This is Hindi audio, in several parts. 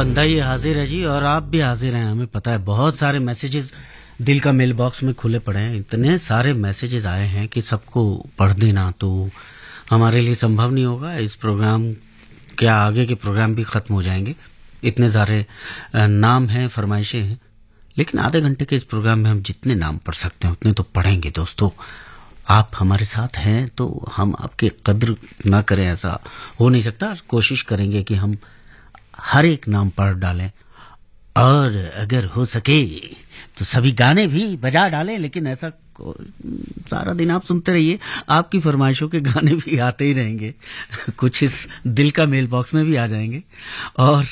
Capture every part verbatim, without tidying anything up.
बंदा ही हाजिर है जी, और आप भी हाजिर हैं। हमें पता है बहुत सारे मैसेजेस दिल का मेल बॉक्स में खुले पड़े हैं। इतने सारे मैसेजेस आए हैं कि सबको पढ़ देना तो हमारे लिए संभव नहीं होगा। इस प्रोग्राम क्या आगे के प्रोग्राम भी खत्म हो जाएंगे, इतने सारे नाम हैं, फरमाइशें हैं। लेकिन आधे घंटे के इस प्रोग्राम में हम जितने नाम पढ़ सकते हैं उतने तो पढ़ेंगे। दोस्तों, आप हमारे साथ हैं तो हम आपकी कद्र ना करें, ऐसा हो नहीं सकता। कोशिश करेंगे कि हम हर एक नाम पढ़ डालें, और अगर हो सके तो सभी गाने भी बजा डालें। लेकिन ऐसा सारा दिन आप सुनते रहिए, आपकी फरमाइशों के गाने भी आते ही रहेंगे, कुछ इस दिल का मेल बॉक्स में भी आ जाएंगे। और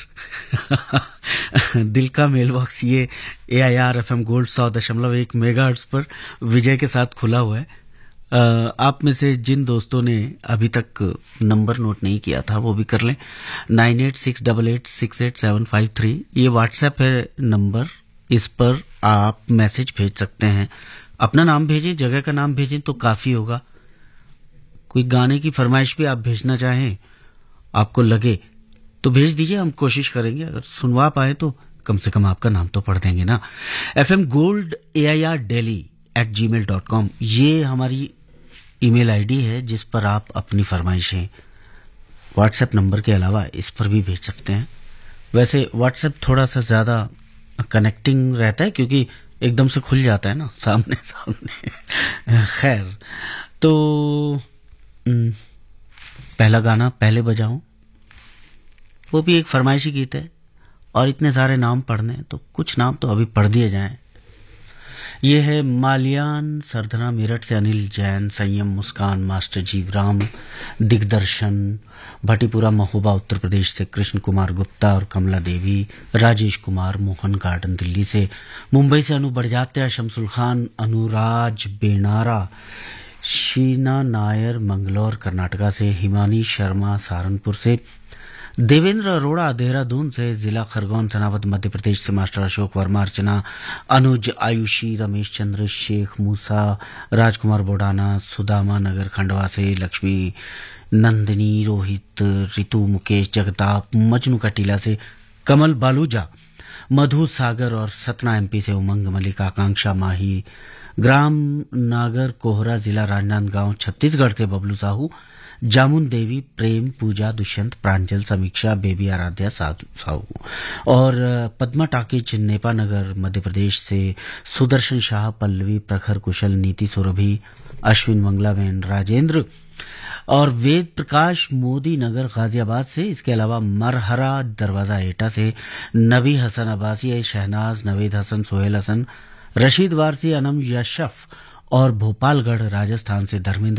दिल का मेल बॉक्स ये ए I R F M gold सौ दशमलव एक मेगा हर्ट्ज पर विजय के साथ खुला हुआ है। आप में से जिन दोस्तों ने अभी तक नंबर नोट नहीं किया था वो भी कर लें। Nine eight six double eight six eight seven five three ये व्हाट्सएप है नंबर, इस पर आप मैसेज भेज सकते हैं। अपना नाम भेजें, जगह का नाम भेजें तो काफी होगा। कोई गाने की फरमाइश भी आप भेजना चाहें, आपको लगे तो भेज दीजिए, हम कोशिश करेंगे। अगर सुनवा पाए तो कम से कम आपका नाम तो पढ़ देंगे ना। F M gold A I R daily eight ji mail dot com ये हमारी ईमेल आईडी है, जिस पर आप अपनी फरमाइशें व्हाट्सएप नंबर के अलावा इस पर भी भेज सकते हैं। वैसे व्हाट्सएप थोड़ा सा ज्यादा कनेक्टिंग रहता है क्योंकि एकदम से खुल जाता है ना सामने सामने। खैर, तो पहला गाना पहले बजाऊं, वो भी एक फरमाइशी गीत है। और इतने सारे नाम पढ़ने तो कुछ नाम तो अभी पढ़ दिए जाएं। ये है मालियान सरधना मेरठ से अनिल जैन, संयम मुस्कान मास्टर जीवराम, दिग्दर्शन भटीपुरा महोबा उत्तर प्रदेश से कृष्ण कुमार गुप्ता और कमला देवी, राजेश कुमार मोहन गार्डन दिल्ली से, मुंबई से अनु बड़जात्या, शमसुल खान, अनुराज बेनारा, शीना नायर मंगलौर कर्नाटका से, हिमानी शर्मा सहारनपुर से, देवेंद्र अरोड़ा देहरादून से, जिला खरगोन सनावद मध्य प्रदेश से मास्टर अशोक वर्मा, अर्चना, अनुज आयुषी, रमेश चंद्र शेख मूसा, राजकुमार बोडाना, सुदामा नगर खंडवा से, लक्ष्मी नंदिनी, रोहित, रितु, मुकेश, जगताप, मजनू का टीला से, कमल बालूजा, मधु सागर और सतना एमपी से, उमंग मलिक, आकांक्षा माही, ग्राम नागर कोहरा जिला राजनांदगांव छत्तीसगढ़ से, बबलू साहू, जामुन देवी, प्रेम, पूजा, दुष्यंत, प्रांजल, समीक्षा, बेबी आराध्या साहू, और पद्मा टाकिज नेपा नगर मध्य प्रदेश से, सुदर्शन शाह, पल्लवी, प्रखर कुशल, नीति सुरभि, अश्विन मंगलाबेन, राजेंद्र और वेद प्रकाश मोदी नगर गाजियाबाद से। इसके अलावा मरहरा दरवाजा एटा से, नबी हसन अब्बासी, शहनाज, नवेद हसन, सोहेल हसन, रशीद वारसी, अनम यशफ और भोपालगढ़ राजस्थान से धर्मेंद्र